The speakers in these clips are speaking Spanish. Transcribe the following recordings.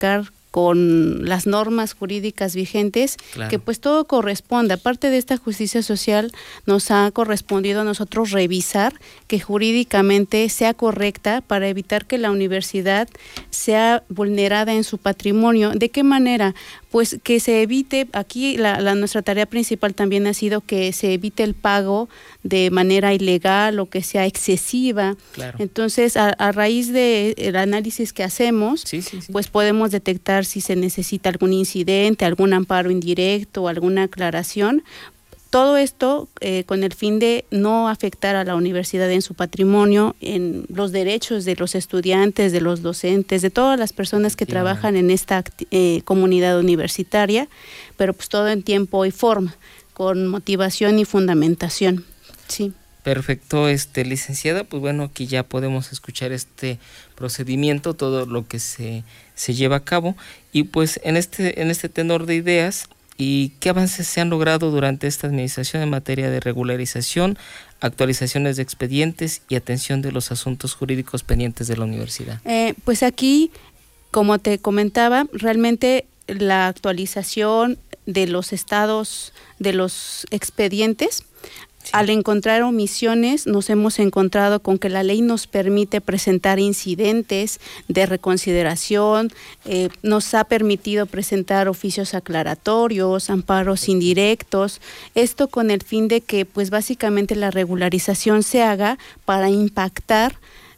verificar con las normas jurídicas vigentes, claro, que pues todo corresponde. Aparte de esta justicia social, nos ha correspondido a nosotros revisar que jurídicamente sea correcta para evitar que la universidad sea vulnerada en su patrimonio. ¿De qué manera? Pues que se evite, aquí nuestra tarea principal también ha sido que se evite el pago de manera ilegal o que sea excesiva. claro. Entonces, a raíz del análisis que hacemos, Sí, sí, sí. pues podemos detectar si se necesita algún incidente, algún amparo indirecto, alguna aclaración. Todo esto con el fin de no afectar a la universidad en su patrimonio, en los derechos de los estudiantes, de los docentes, de todas las personas que trabajan en esta comunidad universitaria, pero pues todo en tiempo y forma, con motivación y fundamentación. Sí. Perfecto, licenciada, pues bueno, aquí ya podemos escuchar este procedimiento, todo lo que se lleva a cabo, y pues en este tenor de ideas, ¿y qué avances se han logrado durante esta administración en materia de regularización, actualizaciones de expedientes y atención de los asuntos jurídicos pendientes de la universidad? Pues aquí, como te comentaba, realmente la actualización de los estados de los expedientes, sí, al encontrar omisiones, nos hemos encontrado con que la ley nos permite presentar incidentes de reconsideración, nos ha permitido presentar oficios aclaratorios, amparos indirectos, esto con el fin de que pues básicamente la regularización se haga para impactar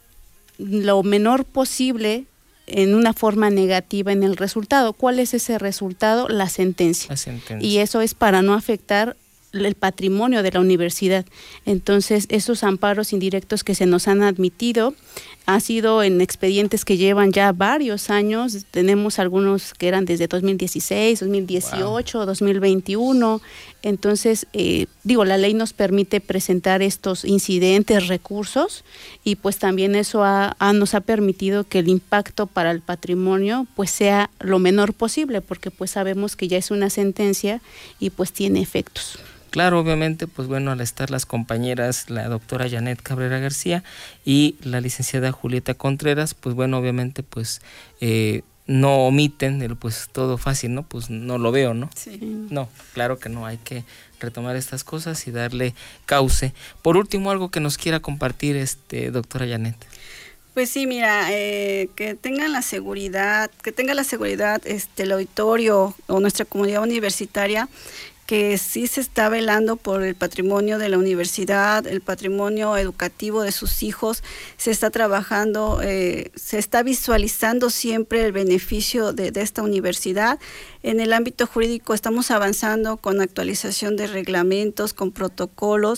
lo menor posible en una forma negativa en el resultado. ¿Cuál es ese resultado? La sentencia. La sentencia. Y eso es para no afectar el patrimonio de la universidad. Entonces, esos amparos indirectos que se nos han admitido ha sido en expedientes que llevan ya varios años. Tenemos algunos que eran desde 2016, 2018, wow, 2021. Entonces, la ley nos permite presentar estos incidentes, recursos, y pues también eso nos ha permitido que el impacto para el patrimonio pues sea lo menor posible, porque pues sabemos que ya es una sentencia y pues tiene efectos. Claro, obviamente, pues bueno, al estar las compañeras, la doctora Janet Cabrera García y la licenciada Julieta Contreras, pues bueno, obviamente, pues no omiten pues todo fácil, ¿no? Pues no lo veo, ¿no? Sí. No, claro que no, hay que retomar estas cosas y darle cauce. Por último, algo que nos quiera compartir, doctora Janet. Pues sí, mira, que tenga la seguridad el auditorio o nuestra comunidad universitaria, que sí se está velando por el patrimonio de la universidad, el patrimonio educativo de sus hijos, se está trabajando, se está visualizando siempre el beneficio de esta universidad. En el ámbito jurídico estamos avanzando con actualización de reglamentos, con protocolos,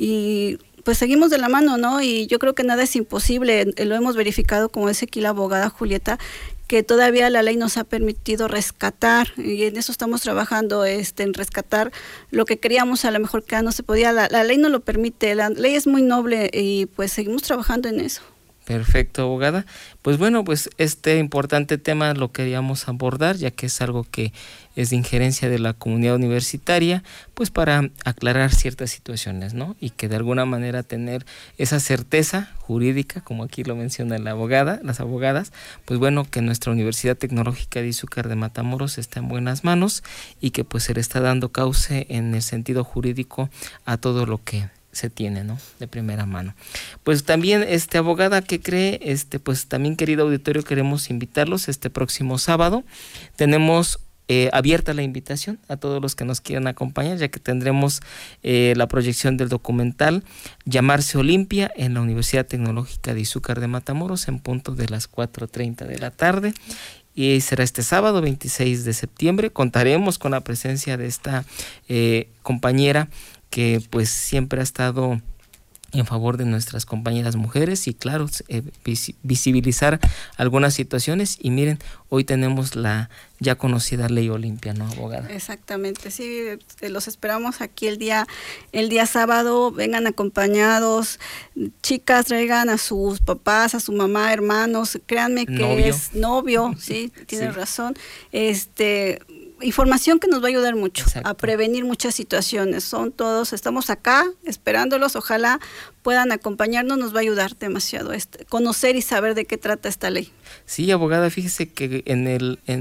y pues seguimos de la mano, ¿no? Y yo creo que nada es imposible, lo hemos verificado, como dice aquí la abogada Julieta, que todavía la ley nos ha permitido rescatar, y en eso estamos trabajando, en rescatar lo que queríamos, a lo mejor que no se podía, la ley no lo permite, la ley es muy noble y pues seguimos trabajando en eso. Perfecto, abogada. Pues bueno, pues este importante tema lo queríamos abordar, ya que es algo que es de injerencia de la comunidad universitaria, pues para aclarar ciertas situaciones, ¿no? Y que de alguna manera tener esa certeza jurídica, como aquí lo menciona la abogada, las abogadas, pues bueno, que nuestra Universidad Tecnológica de Izúcar de Matamoros está en buenas manos y que pues se le está dando cauce en el sentido jurídico a todo lo que se tiene, ¿no? De primera mano. Pues también, abogada, ¿qué cree? Pues también, querido auditorio, queremos invitarlos este próximo sábado. Tenemos abierta la invitación a todos los que nos quieran acompañar, ya que tendremos la proyección del documental Llamarse Olimpia en la Universidad Tecnológica de Izúcar de Matamoros en punto de las 4:30 de la tarde. Y será este sábado 26 de septiembre. Contaremos con la presencia de esta compañera que pues siempre ha estado en favor de nuestras compañeras mujeres y claro, visibilizar algunas situaciones. Y miren, hoy tenemos la ya conocida Ley Olimpia, ¿no, abogada? Exactamente, sí, los esperamos aquí el día sábado, vengan acompañados, chicas, traigan a sus papás, a su mamá, hermanos, créanme que es novio, sí, tiene razón, información que nos va a ayudar mucho. Exacto. A prevenir muchas situaciones. Estamos acá esperándolos, ojalá puedan acompañarnos, nos va a ayudar demasiado conocer y saber de qué trata esta ley. Sí, abogada, fíjese que en